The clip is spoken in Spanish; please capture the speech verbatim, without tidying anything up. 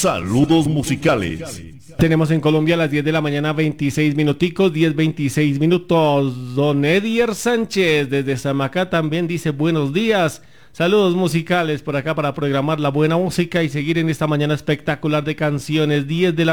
Saludos musicales. Tenemos en Colombia a las diez de la mañana, veintiséis minuticos, diez veintiséis minutos. Don Edier Sánchez desde Samacá también dice buenos días. Saludos musicales por acá para programar la buena música y seguir en esta mañana espectacular de canciones. diez de la